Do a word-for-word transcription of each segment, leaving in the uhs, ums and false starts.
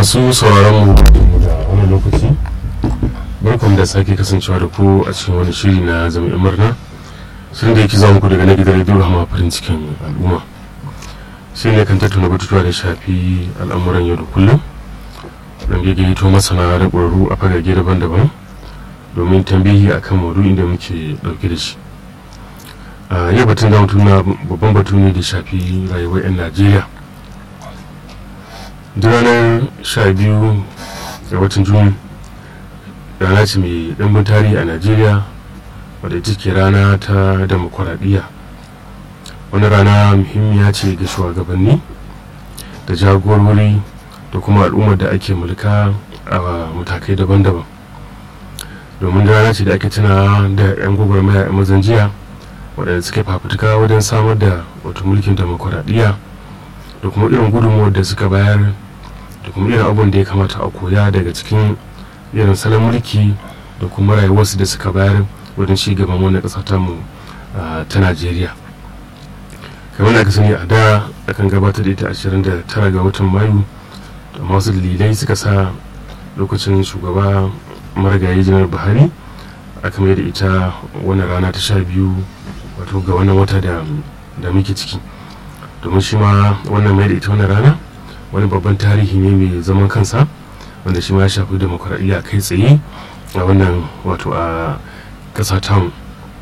masu sauraron mu da wani lokaci barkan da sake kasancewa da ku a cikin wani shiri na zami'in murna shirin da yake zama ku daga na gidan rediyo Rahama farin cikin al'umma shi ne kan tattauna batutuwa da shafi al'amuran yau da kullum don gayyato masana da ƙwararru a fagage daban-daban domin tambihi akan maudu'in da muke ɗauke da shi. a yau batun da mutum na babban batu ne da shafi rayuwar 'yan Najeriya. duk ranar sha biyu ga watan Juni rana ce mai ɗanbin tarihi a Najeriya wadda ita ke rana ta demokuraɗiyya. wani rana muhimmiya ce ga shugabanni da jagorori da kuma al'ummar da ake mulka a matakai daban-daban, domin rana ce da ake tuna da 'yan gwagwarmaya a mazan jiya waɗanda suke fafutuka wajen samar da wato mulkin demokuraɗiyya da kuma irin gudunmuwar da suka bayar da kuma irin abun da ya kamata a koya daga cikin irin salon mulki da kuma rayuwarsu da suka bayar wajen ci gaban wannan ƙasa tamu ta Najeriya. kamar da aka sani a da akan gabatar da ita ashirin da tara ga watan Mayu da masu dalilai suka sa lokacin shugaba marigayi janar Buhari aka mai da ita wannan rana ta sha biyu wato ga wannan wata da muke ciki, domin shi ma wannan mai da ita wannan rana wani babban tarihi ne mai zaman kansa wanda shi ma ya shafi demokuraɗiyya kai tsaye a wannan wato a ƙasa tamu.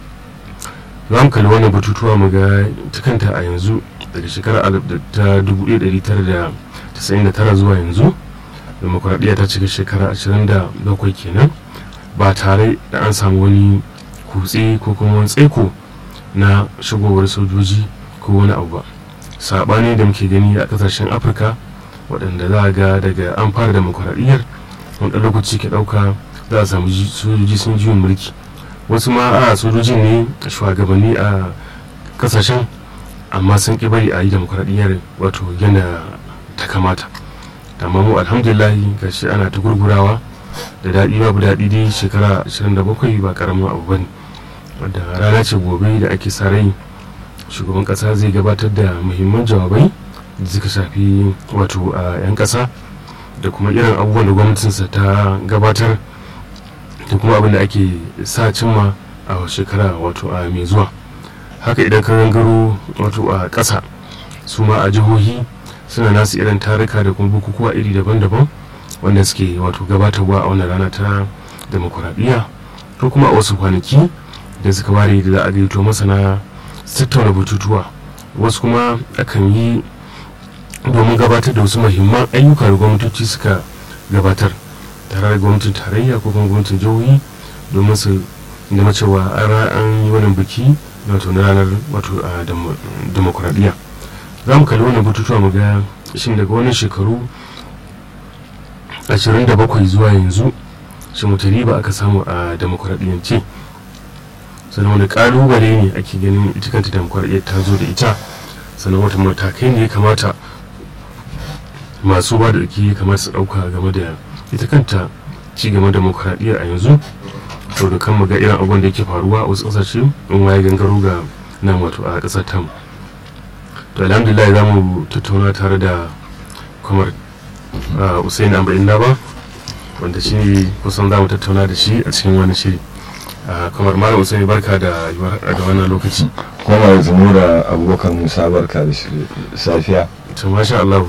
za mu kalli wannan batutuwa mu ga tukanta a yanzu daga shekarar ta dubu ɗaya da ɗari tara da casa'in da tara zuwa yanzu demokuraɗiyya ta cika shekara ashirin da bakwai kenan ba tare da an samu wani kutse ko kuma wani tsaiko na shigowar sojoji ko wani abu ba, saɓani da muke gani a ƙasashen Afirka waɗanda za a ga daga an fara demokuraɗiyyar wani lokaci ke ɗauka za a samu sojoji sun juyin mulki, wasu ma a sojoji ne shugabanni a ƙasashen amma sun ƙi bari a yi demokuraɗiyyar wato yana ta kamata. amma mu alhamdulillah gashi ana ta gurgurawa da daɗi babu daɗi dai shekara ashirin da bakwai ba ƙaramin abu bane, wadda rana ce gobe da ake sa rai shugaban ƙasa zai gabatar da muhimman jawabai da suka shafi wato a 'yan ƙasa da kuma irin abubuwan da gwamnatinsa ta gabatar da kuma abin da ake sa cimma a shekara wato a mai zuwa. haka idan ka gangaro wato a ƙasa su ma a jihohi suna nasu irin tarika da kuma bukukuwa iri daban-daban wanda suke wato gabatarwa a wannan rana ta demokuraɗiyya ko kuma a wasu kwanaki da suka ware da za a gaito masana su tattauna batutuwa, wasu kuma akan yi domin gabatar da wasu muhimman ayyuka da gwamnatoci suka gabatar tare da gwamnatin tarayya ko kuma gwamnatin jihohi domin su zama cewa an yi wannan biki wato na ranar wato a demokuraɗiyya. za mu kalli wannan batutuwa mu ga shin daga wani shekaru ashirin da bakwai zuwa yanzu shi wata riba aka samu a demokuraɗiyyance, sannan wani ƙalubale ne ake ganin ita kanta demokuraɗiyyar ta zo da ita, sannan wata matakai ne ya kamata masu ba da ake kamar su ɗauka game da ita kanta ci game demokuraɗiyyar a yanzu, sau da kan mu ga irin abubuwan da yake faruwa a wasu ƙasashe in waye gangaro ga nan wato a ƙasar tamu. to alhamdulillah za mu tattauna tare da kamar Usaini Amba Indaba wanda shi kusan za mu tattauna da shi a cikin wani shiri. kamar Malam Usaini barka da da wannan lokaci. kuma zumu da Abubakar Musa barka da safiya. to masha Allah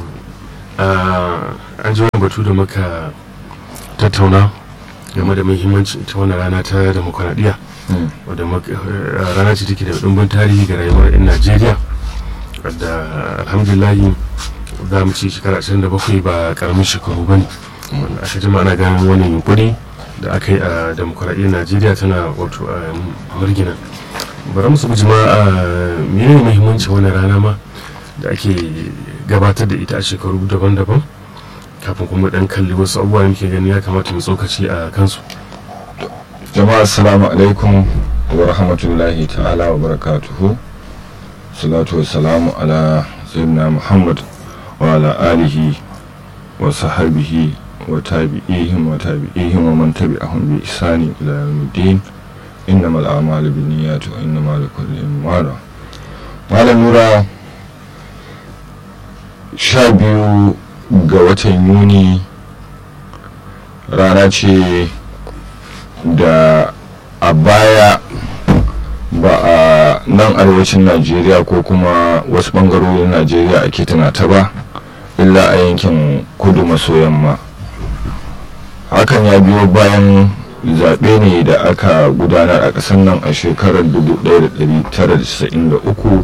an ji wani batu da muka tattauna game da muhimmanci ita wannan rana ta demokuraɗiyya wadda rana ce take da ɗumbin tarihi ga rayuwar 'yan Najeriya, wadda alhamdulillahi za mu ci shekara ashirin da bakwai ba karamin shekaru ba ne, wanda aka jima ana ganin wani yunkuri da aka yi a demokuraɗiyyar Najeriya tana wato a murgina. bari musu bujima a mene muhimmanci wani rana ma da ake gabatar da ita a shekaru daban-daban kafin kuma dan kalli wasu abubuwa muke gani ya kamata mu tsokaci a kansu. jama'a assalamu alaikum wa rahmatullahi ta'ala wa barakatuhu. salatu wa salamu ala sayyidina Muhammad wa ala alihi wa sahabihi wa tabi'ihim wa tabi'ihim wa man tabi'ahum bi ihsani ila yawmiddin. innamal a'malu binniyati wa innamal likulli imrin ma nawa. Malam Nura, sha biyu ga watan Yuni rana ce da a baya ba a nan arewacin najeriya ko kuma wasu bangarorin najeriya ake tana ta ba, illa a yankin kudu maso yamma. Hakan ya biyo bayan zaɓe ne da aka gudanar a ƙasar nan a shekarar dubu ɗaya da ɗari tara da casa'in da uku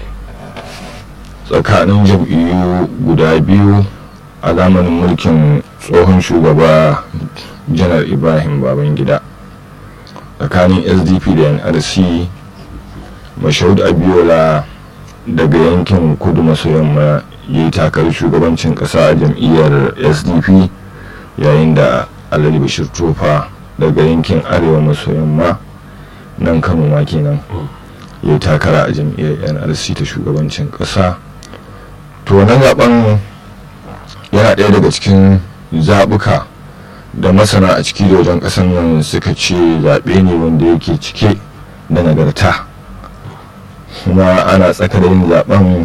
tsakanin jam'iyyu guda biyu a zamanin mulkin tsohon shugaba janar ibrahim babangida, tsakanin S D P da N R C. Mashaud Abiola daga yankin kudu maso yamma ya yi takarar shugabancin ƙasa a jam'iyyar S D P, yayin da Alhaji Bashir Tofa daga yankin arewa maso yamma nan Kano ma kenan ya yi takara a jam'iyyar N R C ta shugabancin ƙasa. To wannan zaben yana ɗaya daga cikin zaɓuka da masana a ciki da wajen ƙasar nan suka ce zaɓe ne wanda yake cike da nagarta, kuma ana tsaka da yin zaben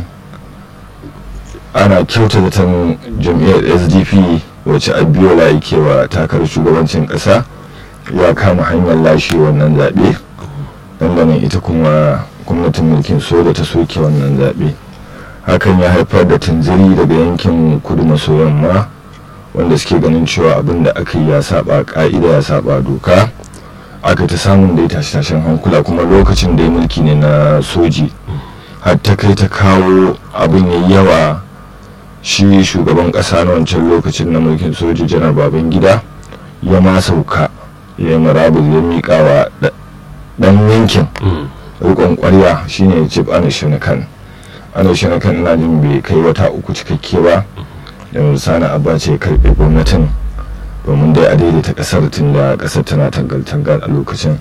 ana kyauta zaton jam'iyyar S D P wacce Abiola yake wa takarar shugabancin ƙasa ya kama hanyar lashe wannan zaɓe, dandanin ita kuma gwamnatin mulkin soja ta soke wannan zaɓe. Hakan ya haifar da tunziri daga yankin kudu maso yamma, wanda suke ganin cewa abin da aka yi ya saba ka'ida, ya saba doka. Aka ta samun dai tashe-tashen hankula, kuma lokacin da ya mulki ne na soji, har ta kai ta kawo abin yayi yawa. Shi shugaban kasa na wancan lokacin na mulkin soji janar babangida ya ma sauka, ya yi marabus, ya miƙa wa dan yankin rikon kwarya shine Chief Anashinakan. Anashinakan ina jin bai kai wata uku cikakke ba da Sani Abacha ya karɓe gwamnatin, domin dai a daidaita kasar tun da kasar tana tangal-tangal a lokacin.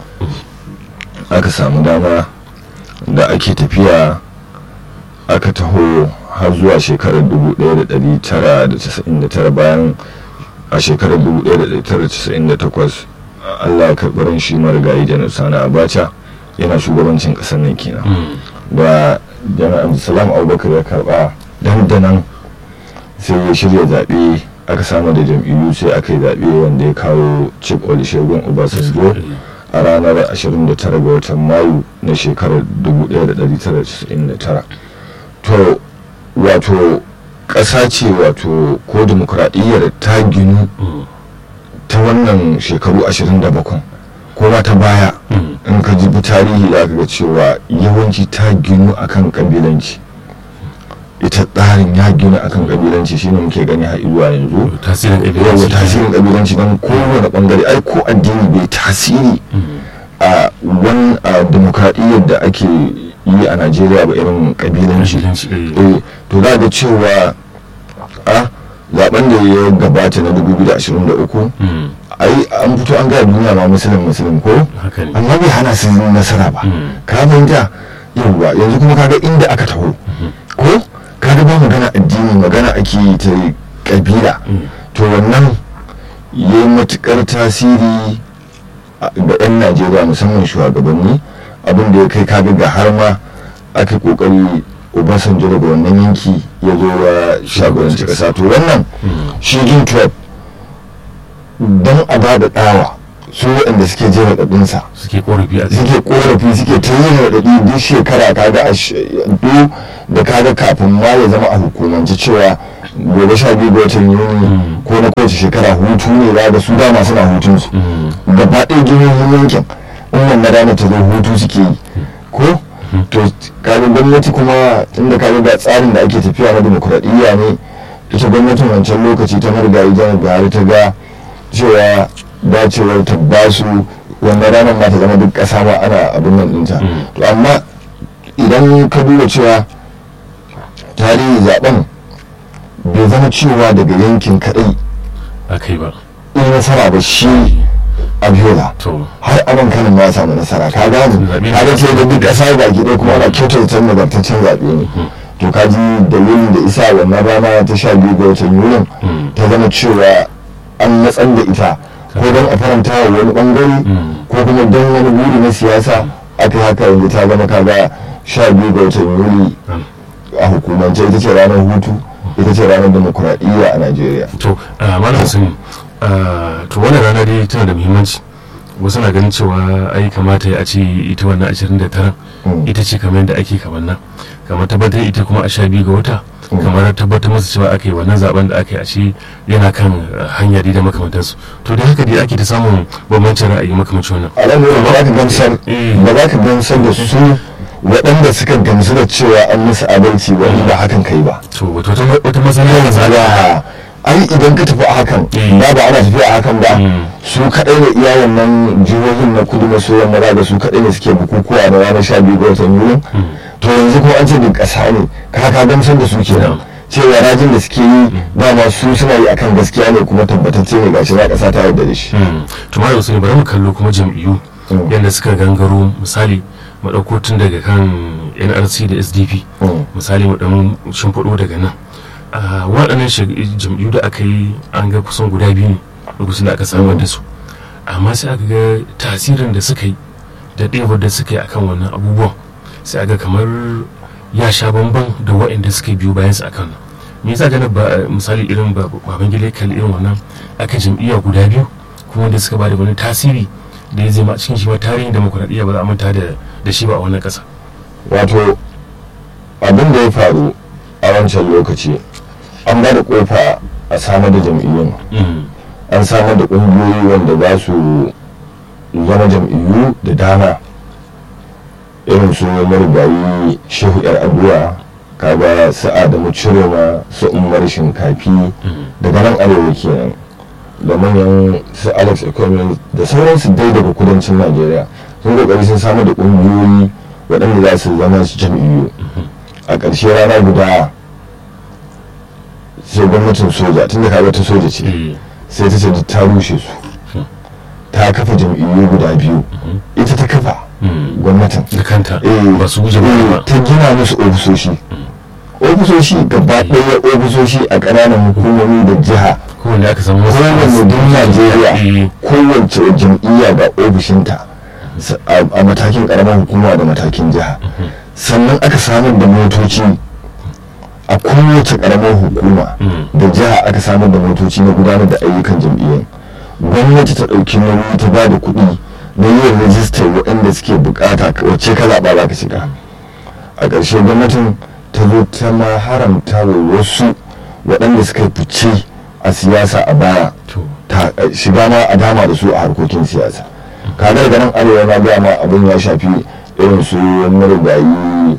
Aka samu dama da ake tafiya, aka taho har zuwa shekarar dubu ɗaya da ɗari tara da casa'in da tara, bayan a shekarar dubu ɗaya da ɗari tara da casa'in da takwas Allah ya karɓi ran shi marigayi janar Sani Abacha yana shugabancin ƙasar nan kenan. Da janar Abdulsalam Abubakar ya karɓa, dandanan sai ya shirya zaɓe, aka samu da jam'iyyu, sai aka yi zaɓe wanda ya kawo Chief Olusegun Obasanjo a ranar ashirin da tara ga watan Mayu na shekarar dubu ɗaya da ɗari tara da casa'in da tara. To wato ƙasa ce wato ko dimokuraɗiyyar ta ginu ta wannan shekaru ashirin da bakwai ko ma ta baya, in ka ji tarihi za ka ga cewa yawanci ta ginu akan ƙabilanci. Ita tsarin ya gina akan kabilanci, shine muke gani har zuwa yanzu tasirin kabilanci tasirin kabilanci don kowane bangare, ai ko addini bai tasiri a wani demokradiyyar da ake yi a Najeriya ba irin kabilanci. Eh to za ga cewa a zaben da ya gabata na dubu biyu da ashirin da uku ai an fito an ga duniya ma musulun musulun ko, amma bai hana su nasara ba. Ka fahimta yauwa, yanzu kuma kaga inda aka taho ko kaga ba magana addini, magana ake yi ta kabila. To wannan ya yi matukar tasiri ga 'yan Najeriya musamman shugabanni, abin da ya kai kaga ga har ma aka kokari Obasanjo daga wannan yanki ya zo wa shugabanci kasa. To wannan shi jin twelve don a ba da dawa su waɗanda suke jin raɗaɗinsa suke korafi a suke korafi suke ta yin raɗaɗi duk shekara kaga a da kaga kafin ma ya zama a hukumance cewa gobe sha biyu ga watan yuni ko na kowace shekara hutu ne za ga su dama suna hutun su gaba ɗaya jihohin yankin wannan na rana ta zo hutu suke yi ko. To kaga gwamnati kuma tunda kaga ga tsarin da ake tafiya na demokuraɗiyya ne, ita gwamnatin wancan lokaci ta marigayi janar Buhari ta ga cewa dacewar ta ba su wannan ranar ma ta zama duk ƙasa ma ana abin nan ɗinta. To amma idan ka duba cewa tarihi zaben bai zama cewa daga yankin kaɗai akai ba in nasara ba, shi Abiola har aban kanin ma samu nasara. ka gane ka ga ce da duk ƙasa ba ki kuma ana kyautar da nagartaccen zaɓe ne. To ka ji dalilin da isa wannan rana ta sha biyu ga watan Yulin ta zama cewa an matsar da ita ko don a faranta wa wani bangare ko kuma don wani buri na siyasa, aka haka yanzu ta zama kaga sha biyu ga watan Yuli a hukumance ita ce ranar hutu, ita ce ranar demokuraɗiyya a Najeriya. To malam sun to wannan rana dai tana da muhimmanci. Wasu na ganin cewa ai kamata ya ce ita wannan ashirin da tara ita ce kamar yadda ake kamar nan, kamar tabbatar ita kuma a sha biyu ga wata, kamar tabbatar masu cewa aka yi wannan zaben da aka yi a ce yana kan hanya da makamantansu. To da haka dai ake ta samun bambancin ra'ayi makamancin wannan. Alhamdulillah ba za ka gamsar ba za ka gamsar da su waɗanda suka gamsu da cewa an musu adalci ba ba hakan kai ba. To wata masana da zaga ai idan ka tafi a hakan ba ba ana tafiya a hakan ba su kaɗai ne iya wannan jihohin na kudu maso yamma da su kaɗai ne suke bukukuwa da ranar sha biyu ga watan yulin. To yanzu kuma an ce duk ƙasa ne ka ka gamsar da su kenan cewa rajin da suke yi dama su suna yi akan gaskiya ne kuma tabbatacce ne gashi na ƙasa ta yarda da shi. To ma da bari mu kallo kuma jam'iyyu yadda suka gangaro, misali mu ɗauko tun daga kan N R C da S D P misali mu ɗan shimfiɗo daga nan. Waɗannan jam'iyyu da aka yi an ga kusan guda biyu ne lokacin da aka samar da su, amma sai aka ga tasirin da suka yi da ɗebar da suka yi akan wannan abubuwan sai aka kamar ya sha bamban da waɗanda suka biyu bayan su akan nan. Me yasa ganin ba misali irin baban gile kalli irin wannan aka jam'iyya guda biyu kuma da suka ba da wani tasiri da ya zama cikin shi ma tarihin demokuraɗiyya ba za a manta da shi ba a wannan ƙasa. Wato abin da ya faru a wancan lokaci an ba da kofa a samar da jam'iyyun, an samar da ƙungiyoyi wanda za su zama jam'iyyu da dama irin su marigayi shehu yar abuwa, kaga su adamu ciroma, su umar shinkafi daga nan arewa kenan da manyan su alex economy da sauransu dai daga kudancin najeriya sun kokari sun samar da ƙungiyoyi waɗanda za su zama su jam'iyyu. A ƙarshe rana guda sai gwamnatin soja tun da kaga ta soja ce sai ta ce ta rushe su, ta kafa jam'iyyu guda biyu, ita ta kafa gwamnatin da kanta ba su guje ba, ta gina musu ofisoshi ofisoshi gaba ɗaya ofisoshi a ƙananan hukumomi da jiha kowanne aka samu kowanne duk najeriya kowace jam'iyya ga ofishinta a matakin ƙaramar hukuma da matakin jiha. Sannan aka samar da motoci a kowace ƙaramar hukuma da jiha, aka samar da motoci na gudanar da ayyukan jam'iyyar. Gwamnati ta ɗauki nauyi ta ba da kuɗi na yin rajistar waɗanda suke bukata wacce ka zaɓa za ka shiga. A ƙarshe gwamnatin ta zo ta ma haramta wa wasu waɗanda suka fice a siyasa a baya ta shiga ma a dama da su a harkokin siyasa. Kaga daga nan arewa na gaya ma abin ya shafi irin su marigayi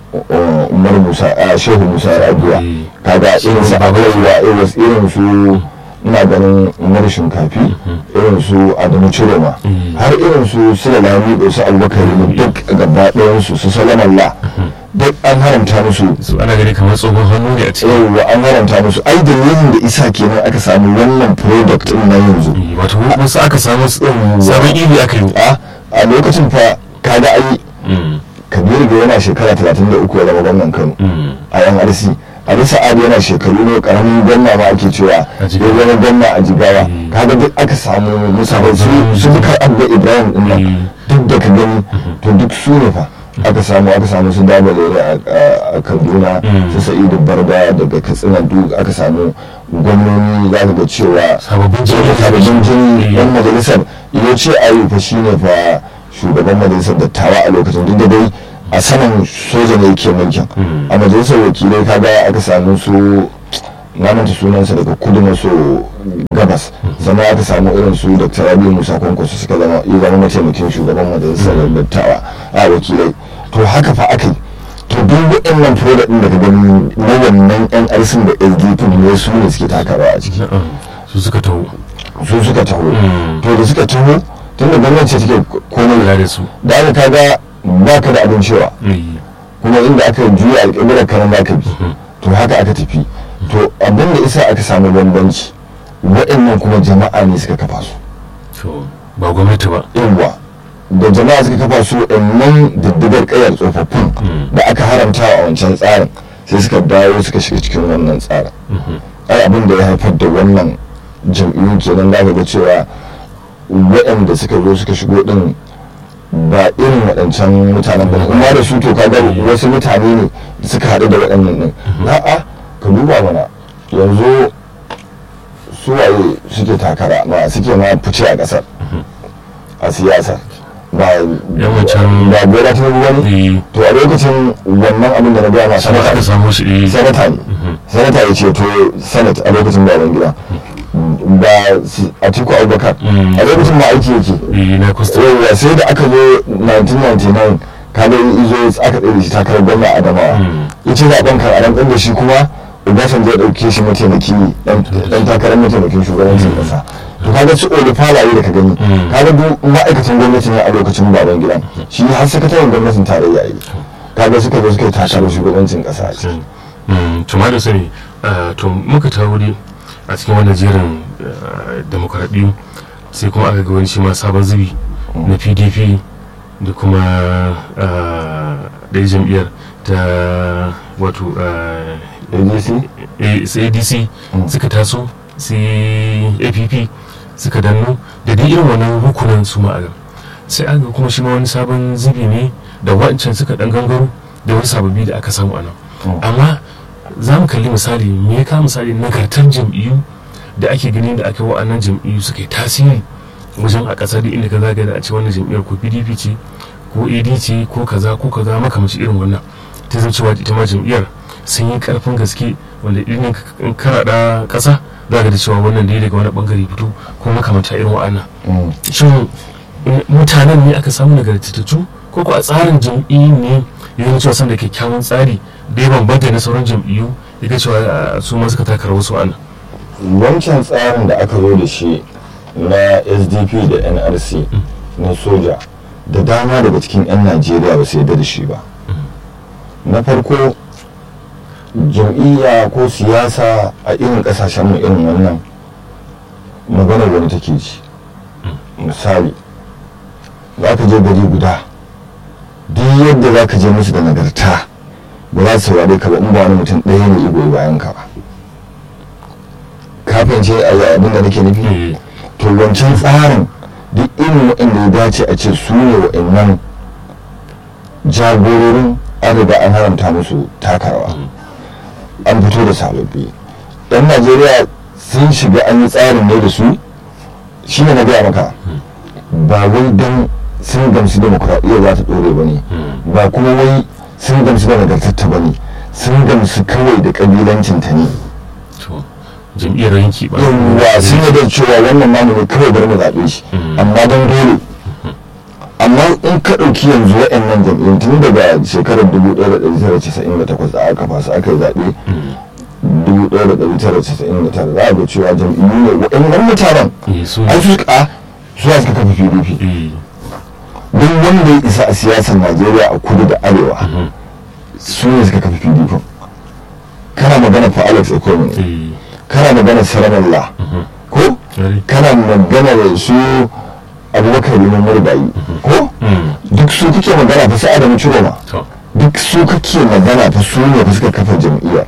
umar musa a shehu musa rabiya, kaga irin su abubuwa irin su ina ganin umar shinkafi, irin su adamu ciroma, har irin su sulalami da su albakari duk gaba ɗayansu su salamalla duk an haramta musu. Su ana gani kamar tsohon hannu ne a cikin yawwa an haramta musu. Ai dalilin da isa kenan aka samu wannan product din na yanzu, wato wasu aka samu sabon iri aka yi a lokacin fa kaga ai kabiru da yana shekara talatin da uku ya zama gwamnan kano a yan arsi ali sa'adu yana shekaru ne karamin gwamna ma ake cewa ya zama gwamna a jigawa. kaga duk aka samu musamman su bukar abba ibrahim din nan duk da ka gani to duk su ne fa aka samu aka samu su dabalere a kaduna su sa'idu barda daga katsina duk aka samu gwamnoni za ka ga cewa sababbin jini yan majalisar ya ce ayu fa shine fa shugaban majalisar dattawa a lokacin duk da dai a saman soja ne yake mulkin. A majalisar wakilai kaga aka samu su namanta sunansa daga kudu maso gabas, sannan aka samu irin su dr rabiu musa kwankwaso suka zama ya zama mataimakin shugaban majalisar dattawa a wakilai. To haka fa aka yi, to duk waɗannan product ɗin da ka gani na wannan yan arsin da S D P ne su ne suke takawa a ciki, su suka taho su suka taho to da suka taho tun da gwamnati take komai da su da aka kaga ba ka da abin cewa kuma inda aka juya alƙiblar kanan za ka bi, to haka aka tafi. To abin da isa aka samu bambanci waɗannan kuma jama'a ne suka kafa su, ba gwamnati ba. yawwa da jama'a suka kafa su waɗannan diddigar ƙayar tsofaffin da aka haramta a wancan tsarin sai suka dawo suka shiga cikin wannan tsarin. ai abin da ya haifar da wannan jam'iyyu kenan za ka ga cewa waɗanda suka zo suka shigo ɗin ba irin waɗancan mutanen ba kuma da su to kaga wasu mutane ne suka haɗu da waɗannan ɗin. a'a ka duba mana yanzu su waye suke takara ma suke ma fice a kasar a siyasa ba yawancin ba gora ta wani to a lokacin wannan abin da na gaya ma sanata aka samu shi sanata ne sanata ya ce to sanata a lokacin baban gida ba Atiku Abubakar a lokacin ma aiki yake na kusta yawa sai da aka zo nineteen ninety-nine kada izo aka ɗaya shi takarar gwamna Adamawa ya ce zaɓen kan a ɗan da shi kuma Obasanjo ya ɗauke shi mataimaki ɗan takarar mataimakin shugabancin ƙasa to kaga su ole falaye da ka gani kaga duk ma'aikatan gwamnati ne a lokacin baban gidan shi har sakataren gwamnatin tarayya yi kaga suka zo suka yi takarar shugabancin ƙasa a ciki to ma da sani to muka ta wuri a cikin wannan jerin demokaradiyyu sai kuma aka ga wani shi ma sabon zubi na P D P da kuma da jam'iyyar ta wato A D C suka taso sai A P P suka danno da dai irin wannan rukunan su ma'agar sai an ga kuma shi ma wani sabon zubi ne da wancan suka dan gangaro da wasu sababbi da aka samu a nan amma za mu kalli misali me ya kawo misali nagartar jam'iyyu da ake ganin da aka wa'annan jam'iyyu suka yi tasiri wajen a ƙasar da inda ka zaga da a ce wannan jam'iyyar ko P D P ce ko A D ce ko kaza ko kaza makamashi irin wannan ta zama cewa ita ma jam'iyyar sun yi karfin gaske wanda irin karaɗa ƙasa za ka da cewa wannan da ya daga wani bangare fito ko makamanta irin wa'annan shin mutanen ne aka samu nagartattu ko ko a tsarin jam'iyyu ne ya zama cewa sanda kyakkyawan tsari da ya bambanta na sauran jam'iyyu ya ga cewa su ma suka taka rawar su wa'annan wancan tsarin da aka zo da shi na S D P da N R C na soja da dama daga cikin 'yan Najeriya ba su yarda da shi ba na farko jam'iyya ko siyasa a irin kasashenmu irin wannan maganar wani take ji misali za ka je gari guda duk yadda za ka je musu da nagarta ba za su saurare ka ba in ba wani mutum ɗaya ne ya goyi bayan ka ba kafin ce a abin da nake nufi to wancan tsarin duk irin waɗanda ya dace a ce su ne waɗannan jagororin an riga an haramta musu takarawa an fito da sababbi yan Najeriya sun shiga an yi tsarin ne da su shi ne na gaya maka ba wai don sun gamsu demokuraɗiyya za ta ɗore ba ne ba kuma wai sun gamsu da nagartatta ba ne sun gamsu kawai da ƙabilancinta ne jam'iyyar yanki ba yawwa sun yi da cewa wannan namu ne kawai bari mu zaɓe shi amma don dole amma in ka ɗauki yanzu waɗannan jam'iyyun tun daga shekarar dubu ɗaya da ɗari tara casa'in da takwas da aka kafa su aka yi zaɓe dubu ɗaya da ɗari tara casa'in da tara za a ga cewa jam'iyyu ne waɗannan mutanen ai su a su suka kafa P D P don wanda ya isa a siyasar Najeriya a kudu da arewa su ne suka kafa P D P kana magana fa Alex Ekwemi kana magana Saramallah ko kana magana da su Abubakar Liman Marigayi ko duk su kake magana fa sai Adamu Ciroma duk su kake magana fa su ne fa suka kafa jam'iyyar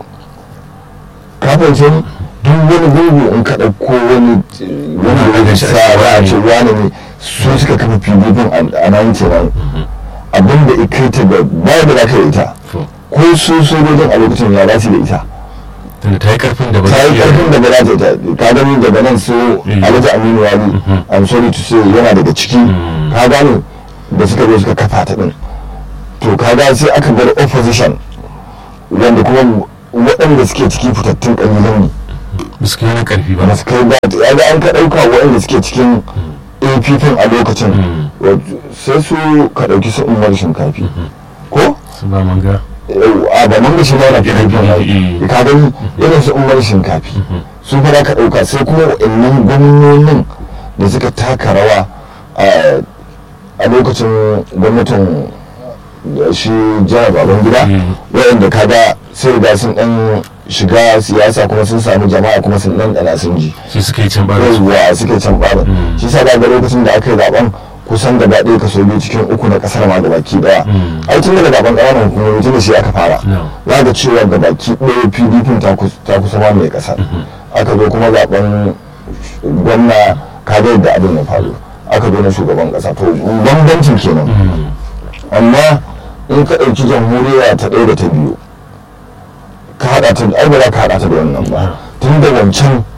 kafin ce duk wani gungu in ka ɗauko wani wani da sa a ce wani ne su suka kafa P D P a nan ce nan abinda ikaita da bayan da za ka yi ita ko su sojojin a lokacin ya dace da ita tunda ta yi karfin da ba ta yi karfin da ba za ta ka gani daga nan su Alhaji Aminu Wali I'm sorry to say yana daga ciki ka gani da suka zo suka kafa ta din to ka ga sai aka bar opposition wanda kuma waɗanda suke ciki fitattun ƙalilan ne ba su kai karfi ba ba su kai ba ya ga an ka ɗauka waɗanda suke cikin A P P a lokacin sai su ka ɗauki su Umar Shinkafi ko su ba manga a ba manga shi na fi haifin ka gani irin su Umar Shinkafi su fara ka ɗauka sai kuma waɗannan gwamnonin da suka taka rawa a lokacin gwamnatin shi jihar Babangida waɗanda kaga sai da sun ɗan shiga siyasa kuma sun samu jama'a kuma sun ɗan ɗana sun ji shi suka yi can bara yawwa suka yi can bara shi sa da lokacin da aka yi zaben kusan gaba ɗaya kaso biyu cikin uku na ƙasar ma gabaki ɗaya ai tun daga zaben ƙananan hukumomi tun da shi aka fara za ga cewa gabaki ɗaya P D P ta kusa ma mai ƙasar aka zo kuma zaben gwamna kaga yadda abin ya faru aka zo na shugaban ƙasa to bambancin kenan amma in ka ɗauki jamhuriya ta ɗaya da ta biyu ka haɗa ta ai ba za ka haɗa ta da wannan ba tun da wancan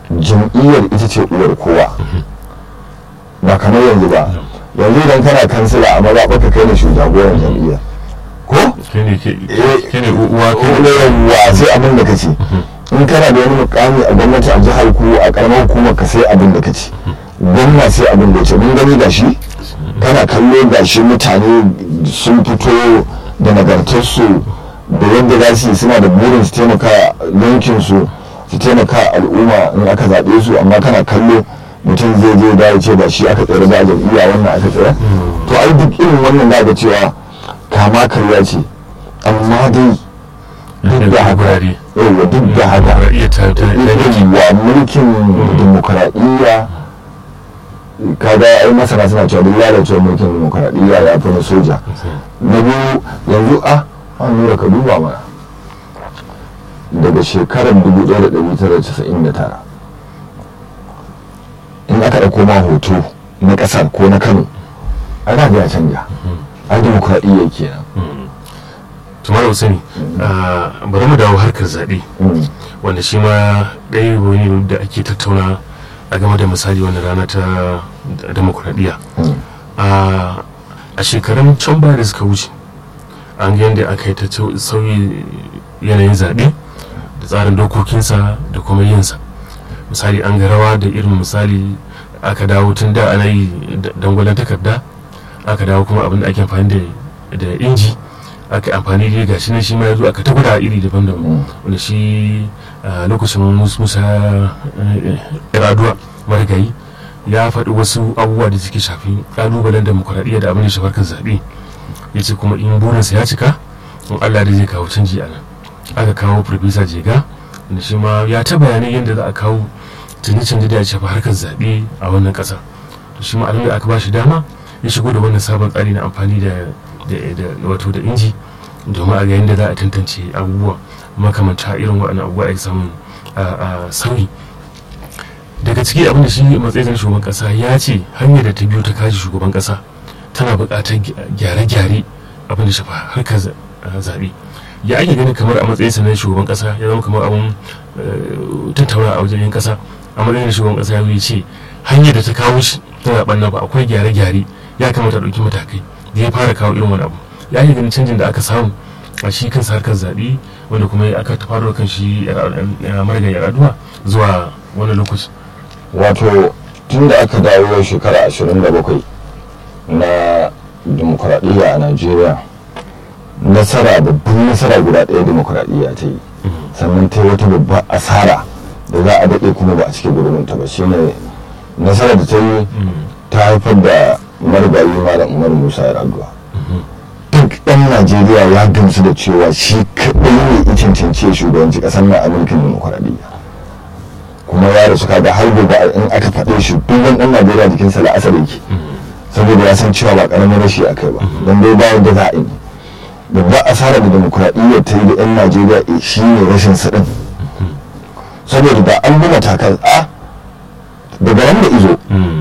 jam'iyyar ita ce uwar kowa ba kamar yanzu ba. Yanzu idan kana kansila a mazaɓa kai ne shugaban jam'iyyar ko ke ne uwa uwa sai abin da ka ce. In kana da wani mukami a gwamnati a jihar ku a karamar hukumar ka sai abin da ka ce. Gwamna sai abin da ya ce. Mun gani gashi kana kallo gashi mutane sun fito da nagartarsu da yadda za su yi, suna da burin su taimaka yankinsu su taimaka al'umma in aka zaɓe su, amma kana kallo mutum zai je da ya ce ba shi aka tsere ba jam'iyya wannan aka tsere. To ai duk irin wannan da ga cewa kama karya ce, amma dai duk da haka yawa duk da haka wa mulkin dimokuraɗiyya kaga ai masana suna cewa duk lalacewar mulkin dimokuraɗiyya ya fi na soja. Na biyu yanzu a an nura ka duba mana daga shekarar dubu ɗaya da ɗari tara casa'in da tara in aka ɗauko ma hoto na ƙasar ko na Kano ana ga ya canja ai dimokuraɗiyya kenan. tumar usani bari mu dawo harkar zaɓe wanda shi ma ɗaya wani da ake tattauna a game da misali wani rana ta demokuraɗiyya. A shekarun can baya da suka wuce an ga yadda aka yi ta sauyi yanayin zaɓe da tsarin dokokinsa da kuma yinsa. Misali an ga rawa da irin misali aka dawo tun da ana yi dangwalen takarda, aka dawo kuma abin da ake amfani da inji, aka amfani da gashi nan shi ma yazo aka tabbata iri daban-daban wanda shi lokacin Musa Yar'adua marigayi ya faɗi wasu abubuwa da suke shafi ƙalubalen demokuraɗiyya da abin da shafar kan zaɓe. Ya ce kuma in burinsa ya cika in Allah da zai kawo canji a nan. Aka kawo Farfesa Jega wanda shi ma ya ta bayanai yadda za a kawo canje-canje da ya shafi harkar zaɓe a wannan ƙasa. To shi ma a da aka ba shi dama ya shigo da wannan sabon tsari na amfani da wato da inji domin a ga yadda za a tantance abubuwa makamanta irin waɗannan abubuwa a samun sauyi. Daga ciki abin da shi matsayin shugaban ƙasa ya ce hanyar da ta biyo ta kaji shugaban ƙasa tana buƙatar gyare-gyare abin da shafa harkar zaɓe. Ya ake ganin kamar a matsayin na shugaban ƙasa ya zama kamar abin tattauna a wajen yan ƙasa a matsayin shugaban ƙasa ya ce hanyar da ta kawo shi ta zaɓen nan ba akwai gyare-gyare ya kamata a ɗauki matakai da ya fara kawo irin wani abu. Ya yi ganin canjin da aka samu a shi kansa harkar zaɓe wanda kuma aka faro kan shi marigayi Yar'adua zuwa wani lokaci. Wato tun da aka dawo shekara ashirin da bakwai na dimokuraɗiyya a Najeriya, nasara babban nasara guda ɗaya dimokuraɗiyya ta yi, sannan ta yi wata babban asara da za a daɗe kuma ba a cikin gurbinta ba. shi ne nasara da ta yi ta haifar da marigayi Malam Umar Musa Yar'adua. Duk ɗan Najeriya ya gamsu da cewa shi kaɗai ne ya cancanci shugabanci ƙasar na a mulkin dimokuraɗiyya, kuma ya rasu kaga har gobe in aka faɗe shi duk wani ɗan Najeriya jikinsa la'asar yake, saboda ya san cewa ba ƙaramin rashi a kai ba, don dai bayan da za a yi babban asarar da dimokuraɗiyya ta yi da 'yan Najeriya shi ne rashin saɗin. Saboda da an bi matakan a daga nan da izo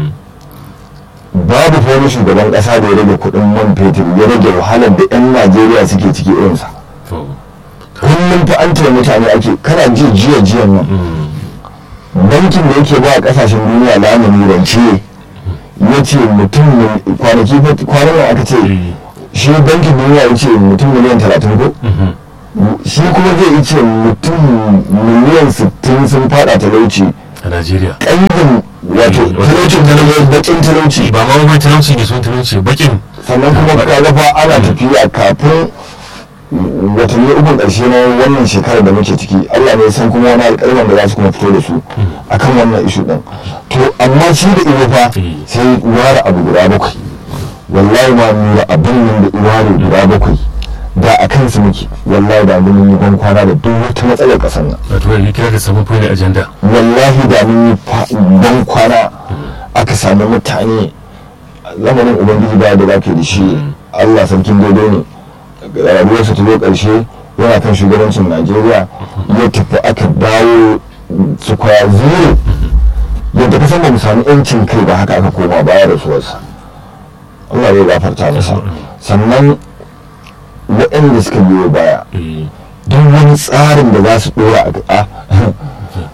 babu wani shugaban ƙasa da ya rage kuɗin man fetur ya rage wahalar da 'yan Najeriya suke ciki irinsa. Kullum fa an taya mutane ake kana ji jiya jiyan nan bankin da yake ba a ƙasashen duniya lamuni rance ya ce mutum kwanaki kwanan nan aka ce shi bankin duniya ya ce mutum miliyan talatin ko shi kuma zai ce mutum miliyan sittin sun fada talauci a Najeriya. Ƙangin wato talaucin talauci bakin talauci ba ma wani talauci ne sun talauci bakin. Sannan kuma kaga fa ana tafiya kafin watanni ukun ƙarshe na wannan shekarar da muke ciki, Allah ne san kuma wani alƙalman da za su kuma fito da su akan wannan ishu ɗin. To amma shi da ido fa sai ware abu guda bakwai, wallahi ma nura abin nan da ware guda bakwai da a kansu muke, wallahi da mun yi ban kwana da duk wata matsalar ƙasar nan. Wato ya kira da sabon point agenda. Wallahi da mun yi ban kwana aka sami mutane zamanin ubangiji ba da zaka da shi, Allah sarkin daidai ne. Rayuwarsa ta zo ƙarshe yana kan shugabancin Najeriya ya tafi aka dawo su kwaya zuru yadda ka san ba mu sami yancin kai ba haka aka koma baya da suwarsa. Allah ya gafarta masa. Sannan waɗanda suka biyo baya don wani tsarin da za su ɗora a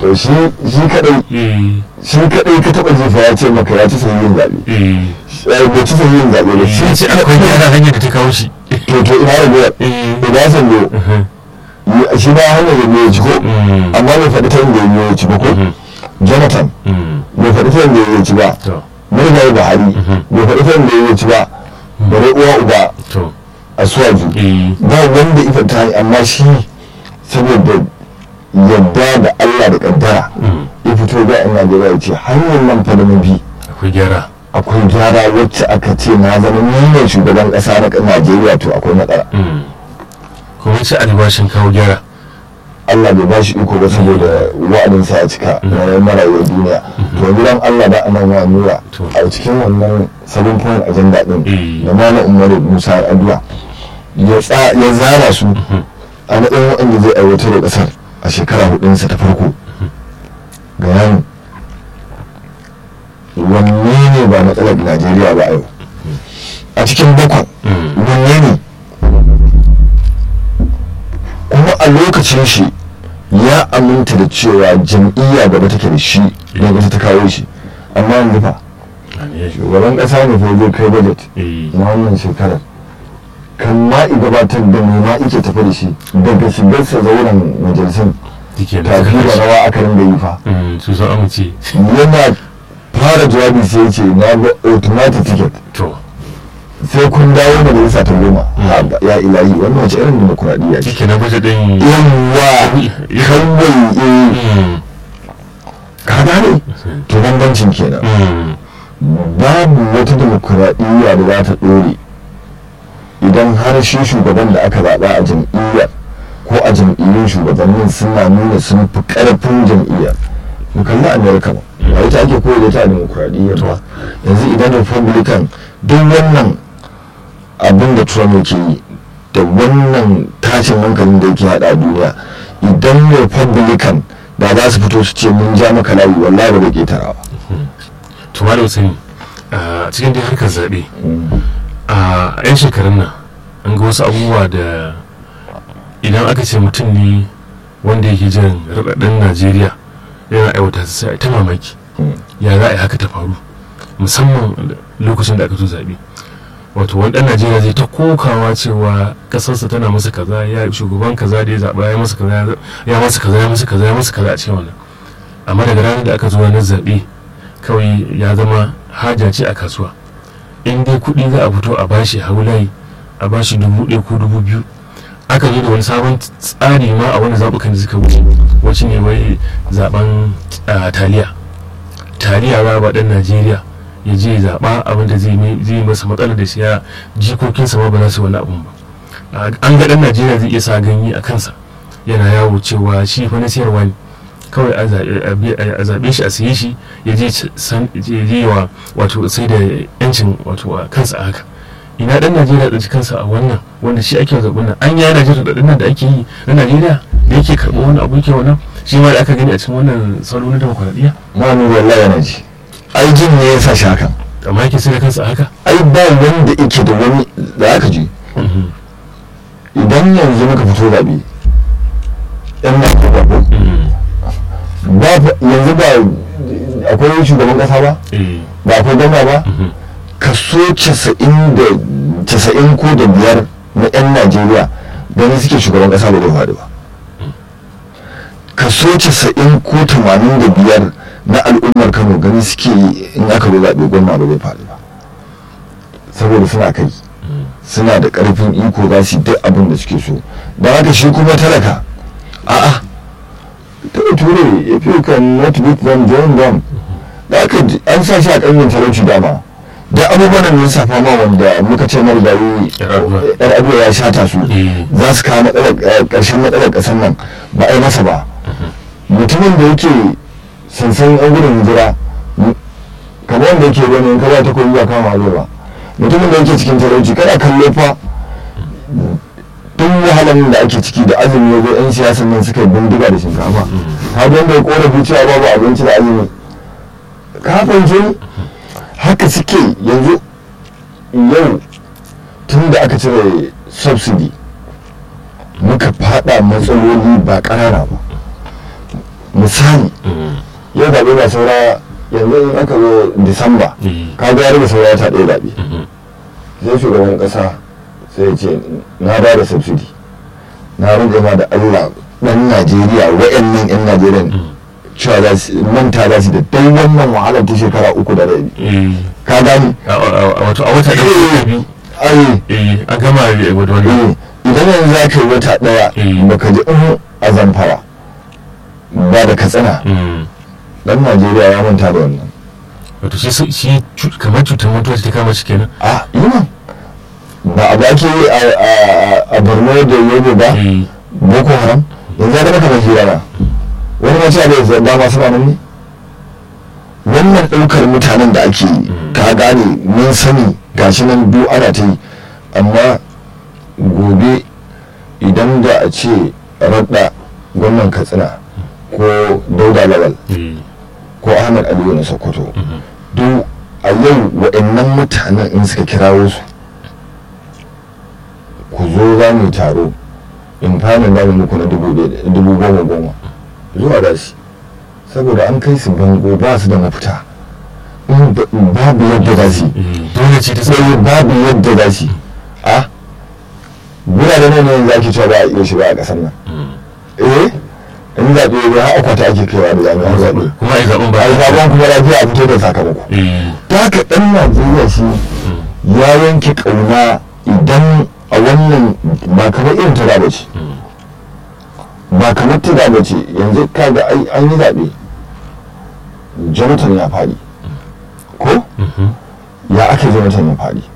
to shi shi kadai eh shi kadai ka taba jefa ya ce maka ya ci sahihin zabe eh eh bai ci sahihin zabe ba shi shi ce akwai gyara hanyar da ta kawo shi to to ina da biyar eh ina san do shi ba hanyar da ya ci ko mm amma bai faɗi ta inda ya ci ba ko Jonathan mm bai faɗi ta inda ya ci ba to mai da Buhari bai faɗi ta inda ya ci ba bare uwa uba to a suwaju eh ba wanda ifa ta yi amma shi saboda yadda da Allah da kaddara mm ya fito ga yan Najeriya ya ce hanyar nan fa da mabi akwai gyara akwai gyara wacce aka ce na zama ni ne shugaban kasa na Najeriya to akwai matsala mm kuma ce albashin kawo gyara Allah bai ba shi iko ba saboda wa'adinsa ya cika na marayuwar duniya to gidan Allah da anan ya nura a cikin wannan seven point agenda din da malam Umaru Musa Addu'a ya tsa ya zara su a matsayin wanda zai aiwatar da kasar a shekara hudunsa ta farko ga yan wanne ne ba matsalar Najeriya ba yau a cikin bakwan wanne ne kuma a lokacin shi ya aminta da cewa jam'iyya gaba take da shi ne ba ta kawo shi amma yanzu fa shugaban kasa ne fa zai kai budget na wannan shekarar kan ma i gabatar da mai ma ike tafi da shi daga shigarsa zauren majalisun tafi da rawa aka rinda yi fa su san amince yana fara jawabi sai ya ce na ga automatic ticket to sai kun dawo da majalisa ta goma ya ilahi wannan wace irin demokuraɗiyya ce ke na baje din yawa kawai eh ka gane to bambancin kenan babu wata demokuraɗiyya da za ta ɗore idan har shi shugaban da aka zaɓa a jam'iyyar ko a jam'iyyun shugabannin suna nuna sun fi ƙarfin jam'iyyar mu kalli amerika ba ba ita ake koyar da ta a demokuraɗiyyar ba yanzu idan republican duk wannan abin da Trump yake yi da wannan tashin hankalin da yake hada a duniya idan republican da za su fito su ce mun ja maka layi wallahi ba da ketara ba to malam Hussein a cikin dai harkar zaɓe a yan shekarun nan an ga wasu abubuwa da idan aka ce mutum ne wanda yake jin raɗaɗin Najeriya yana aiwata su sai ta mamaki ya za a yi haka ta faru musamman lokacin da aka zo zaɓe wato wani ɗan Najeriya zai ta kokawa cewa ƙasarsa tana masa kaza ya shugaban kaza da ya zaɓa ya masa kaza ya masa kaza ya masa kaza ya masa kaza a cikin wannan amma daga ranar da aka zo ranar zaɓe kawai ya zama haja ce a kasuwa in dai kuɗi za a fito a bashi haulayi a bashi dubu ɗaya ko dubu biyu aka zo da wani sabon tsari ma a wani zaɓukan da suka wuce wacce ne wai zaɓen taliya taliya ba ba ɗan Najeriya ya je zaɓa abin da zai masa matsalar da siya jikokinsa ma ba za su wani abun ba an ga ɗan Najeriya zai iya sa ganye a kansa yana yawo cewa shi fa na siyarwa ne kawai a zaɓe shi a siye shi ya je wa wato sai da yancin wato a kansa a haka ina ɗan Najeriya tsinci kansa a wannan wanda shi ake zaɓen nan an yi Najeriya da ɗan da ake yi na Najeriya da yake karɓo wani abu yake wannan shi ma da aka gani a cikin wannan salo na demokuraɗiyya ma nuna wallahi yana ji ai jin ne ya sa shi hakan amma yake sai da kansa haka ai ba wanda yake da wani da aka ji idan yanzu muka fito zaɓe yan na ko ba yanzu ba akwai shugaban kasa ba ba akwai gwamna ba kaso casa'in da casa'in ko da biyar na yan Najeriya gani suke shugaban kasa ba zai faɗi ba kaso casa'in ko tamanin da biyar na al'ummar Kano gani suke in aka zo zaɓe gwamna ba zai faɗi ba saboda suna kai suna da ƙarfin iko za su duk abin da suke so da haka shi kuma talaka a'a ta ture if you can not beat them join them da aka an sa shi a ƙanyen talauci dama da abubuwan da nisa fama wanda muka ce mara gari yar abuwa ya shata su za su kawo ƙarshen matsalar ƙasar nan ba a yi masa ba mutumin da yake sansan yan gudun hijira kamar wanda yake wani in kaza ta koyi ba kama arewa mutumin da yake cikin talauci kada kallo fa duk wahalar da ake ciki da azumi ya zo yan siyasan nan suka yi bindiga da shinkafa har wanda ya korafi cewa babu abinci da azumi kafin jini haka suke yanzu yau tun da aka cire subsidy muka fada matsaloli ba ƙarara ba misali yau zaɓe ba saura yanzu in aka zo disamba ka ga ya saura ta ɗaya zaɓe sai shugaban ƙasa sai ce na ba da subsidy na rinka ma da Allah ɗan Najeriya wa'annan 'yan Najeriya cewa za su manta za su da dai wannan wahalar ta shekara uku da rabi ka gani a wata ɗaya biyu ai a gama da wannan idan yanzu za ka yi wata ɗaya baka ji in a Zamfara ba da Katsina dan Najeriya ya manta da wannan wato shi kamar cutar mutuwa ta kama shi kenan a yi man ba a baki a Borno da Yobe ba Boko Haram yanzu ya zama kamar hirana wani mace da zai dama suna nan ne wannan ɗaukar mutanen da ake ka gane mun sani gashi nan biyu ana ta yi amma gobe idan da a ce radda gwamnan Katsina ko Dauda Lawal ko Ahmad Aliyu na Sokoto duk a yau waɗannan mutanen in suka kirawo su ku zo za mu taro in fana da muku na dubu goma goma zuwa da shi saboda an kai su bango ba su da mafita babu yadda za su dole ce ta sai babu yadda za su a birane ne yanzu ake cewa ba a iya shiga a ƙasar nan eh in zaɓe ya har akwata ake kaiwa da jami'an zaɓe kuma ai zaɓen ba a zaɓen kuma lafiya a fito da sakamako ta haka ɗan Najeriya shi ya yanke ƙauna idan a wannan ba kamar irin ta ba ce ba kamar ta ba ce yanzu kaga an yi zaɓe Jonathan ya faɗi ko ya ake Jonathan ya faɗi